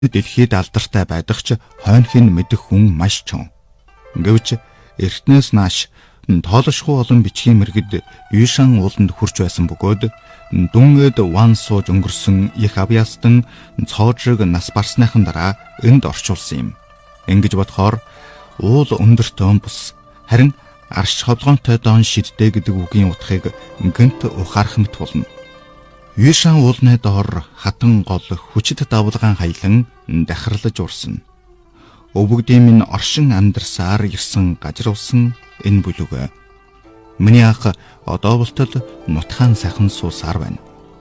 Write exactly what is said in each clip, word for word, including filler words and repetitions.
Дэлхийд алдартай байдаг ч хойнхын мэдэх хүн маш чон. Гэвч эртнээс нааш тоолошгүй олон бичгийн мэргэд Юшан ууланд хүрч байсан бөгөөд дүнгээд ван сууж өнгөрсөн их авьяастан цоожиг нас барсныхан дараа энд орчуулсан юм. Ингэж бодохоор уул өндөртөө бус харин арш ховлгоонтой дон шиддэ гэдэг үгийн утгыг гэнт ухаарах мэт болно. Юшан уулны доор хатан гол хүчит давлгаан хаялан дахирлаж урсна. Өвгдийн минь оршин амьдарсаар ирсэн гажруулсан энэ бүлэг. Миний ах одоо болтол нутгаан сайхан суусаар байна.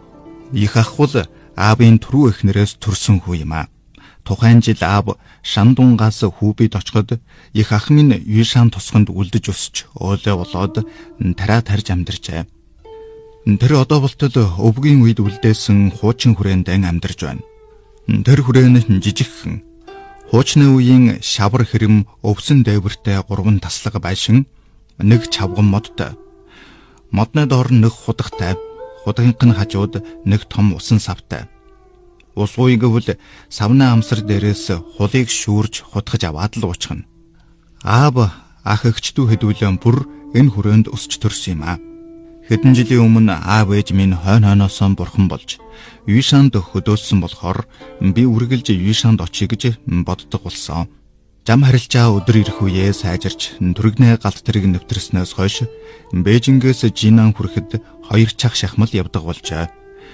Их ах бол аавын түрүү эхнэрээс төрсөн хүү юм аа. Тухайн жил аав Шандунгаас хүүбид очиход их ах минь Юшан тосгонд үлдэж өсч өөлөө болоод тараа тарж амьдарчээ. Тэр одоо болтол өвгийн үед үлдээсэн хуучин хүрээнд амьдарч байна. Тэр хүрээн жижигхэн. Хуучны үеийн шавар хэрэм өвсөн дээвэртэй гурван таслага байшин, нэг чавган модтой. Модны доор нэг худагтай, худагийнх нь хажууд нэг том усан савтай. Ус ууй гэвэл савны амсар дээрээс хулыг шүүрж хутгаж аваад л уучхна. Аав ах эгчдүү хэдүүлэн бүр энэ хүрээнд өсч төрсөн юм аа. Хэдэн жилийн өмнө аав ээж минь хойно хойноосоо бурхан болж Юшанд хөдөөсөн болохоор би үргэлж Юшанд очие гэж боддог болсон. Жам харилцаа өдөр ирэх үеэ сайжирч түргнээ галт тэрэг нэвтэрснээс хойш Бээжингээс Жинан хүрэхэд хоёр чах шахмал явдаг болжээ.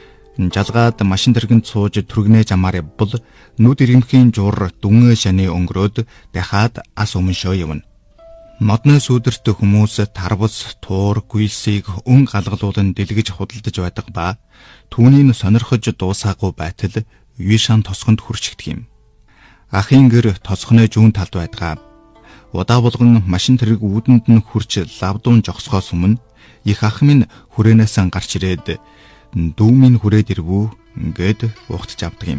Жалгаад машин тэргэнд сууж түргнээ жамаар явбал нүд ирэмхийн жуур дүнгээ шаны өнгөрөөд дахиад ас өмнөшөө явна. Модны сүдэрт хүмүүс тарвас, туур, гүйлсийг өн галгалуулан дэлгэж худалдаж байдаг ба түүнийг сонирхож дуусаагүй байтал Юшан тосгонд хүрчигдэх юм. Ахын гэр тосгоны зүүн талд байдгаа. Удаа болгон машин тэрэг үүдэнд нь хүрч лавдуун жогсохоос өмнө их ах минь хүрээнээс гарч ирээд дүү минь хүрээд ирвүү гээд ухтж авдаг юм.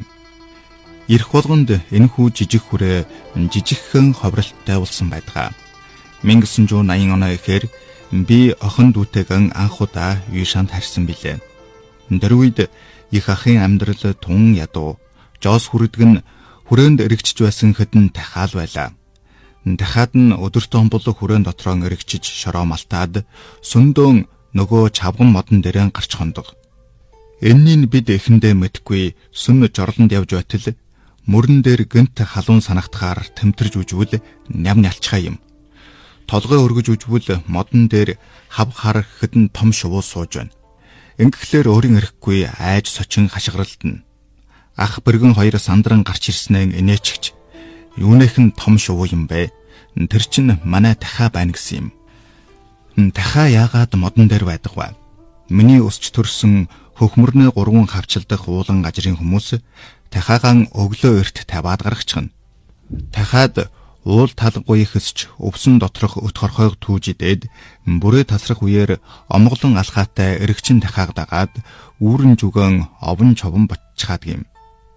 Ирэх болгонд энэхүү жижиг хүрээ жижигхэн ховролттой болсон байдгаа. 천구 백팔십 оноо ихээр би охин дүүтэйгэн анх удаа Юшанд харсан билээ. Тэр үед их ахын амьдрал тун ядуу, жоос хүрдэг нь хүрээнд эргэжж байсан хэдэн дахаал байлаа. Дахиад нь өдөртөө бол хүрээн дотроо эргэжж шороо малтаад сөндөөн нөгөө чавган модон дээрээ гарч хондог. Энэнийг бид эхэндээ мэдгүй сүн жорлонд явж байтал мөрөн дээр гэнт халуун санагдахаар тэмтэрж үжвэл ням нялчхаа юм. Толгой өргөж үжвэл модон дээр хав хар хэдэн том шувуу сууж байна. Ингэхлээр өөрийн эрэхгүй айж сочин хашгиралдана. Ах бэргэн хоёр сандран гарч ирснээр инээчгч. Юунэхэн том шувуу юм бэ? Тэр чинь манай дахаа байна гэсэн юм. Дахаа яагаад модон дээр байдаг вэ? Миний өсч төрсөн хөхмөрний гурван хавчилдах уулан гажрын хүмүүс дахаагаан өглөө эрт таваад гаргачихна. Дахаад уул талгүй хэсч өвсөн доторх өт хорхойг түүжидээд бүрээ тасрах үеэр омголон алхаатай эргчин дахааг дагаад үүрэн зүгэн овон човон боччихад юм.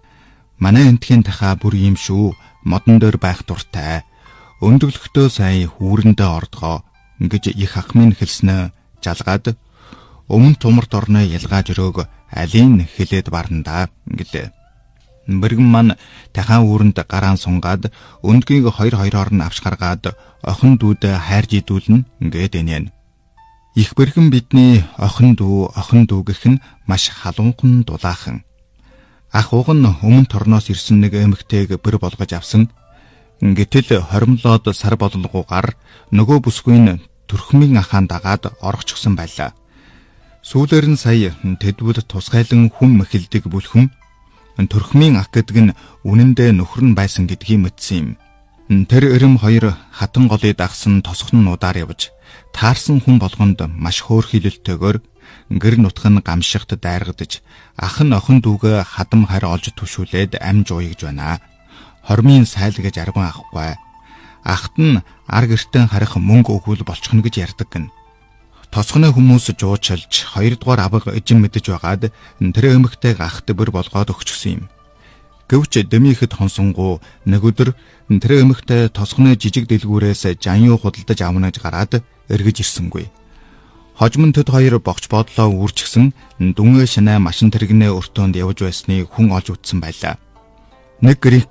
Манай энтхийн дахаа бүр юм шүү. Модон дээр байх дуртай. Өндөглөхдөө сая үүрэндээ ордгоо гэж их ах минь хэлснэ жалгаад өмнө тумарт орны ялгааж өрөөг алийг хэлээд барнаа гэлээ. Бэргэн маань дахаан үүрэнд гараан сунгаад өндгийг хоёр хоёроор нь авч гаргаад охин дүүдээ хайрж идүүлнэ гээд энэн. Их бэргэн бидний охин дүү охин дүү гэх нь маш халуунхан дулаахан. Ах уг нь өмнө торноос ирсэн нэг эмэгтэйг бэр болгож авсан. Гэтэл хоримлоод сар бололгуугаар нөгөө бүсгүй нь төрхмийн ахаан дагаад оргочихсон байлаа. Сүүлээр нь сая тэдвүүд тусгайлан хүн мэхэлдэг бүлхэн төрхмийн ах гэдэг нь үнэндээ нөхөр нь байсан гэдгийг мэдсэн юм. Тэр эрэм хоёр хатан голыг дагсан тосгон нудаар явж таарсан хүн болгонд маш хөөрхилөлтөөр гэр нутх нь гамшигт дайргадж ах нь охин дүүгээ хадам харь олж түшүүлээд амж уйгж байна. Хормын сайл гэж арван ахгүй. Ахт нь ар гертэн харих мөнгө өгвөл болчихно гэж ярьдаг гэн. Тосгоны хүмүүс жуучилж хоёрдугаар авга эжин мэдэж байгаад тэр эмэгтэйг ахт бэр болгоод өгчихсөн юм. Гэвч дэмийхэд хонсонгуу нэг өдөр тэр эмэгтэй тосгоны жижиг дэлгүүрээс жанюу худалдаж авна гэж гараад эргэж ирсэнгүй. Хожмон төд хоёр богч бодлоо үүрчгсэн дүнгээ шинэ машин тэрэгнээ өртөөнд явж байсныг хүн олж үзсэн байлаа. Нэг гэрийн